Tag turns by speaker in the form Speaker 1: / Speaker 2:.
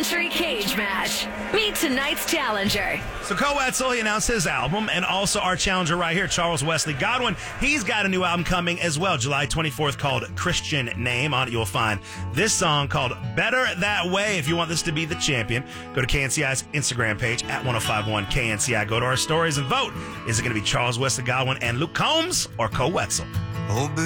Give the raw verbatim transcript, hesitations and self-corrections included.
Speaker 1: Country Cage Match. Meet tonight's challenger.
Speaker 2: So Cole Wetzel, he announced his album, and also our challenger right here, Charles Wesley Godwin. He's got a new album coming as well, July twenty-fourth, called Christian Name. On it, you'll find this song called Better That Way. If you want this to be the champion, go to K N C I's Instagram page at ten fifty-one K N C I. Go to our stories and vote. Is it going to be Charles Wesley Godwin and Luke Combs or Cole Wetzel?
Speaker 3: Oh,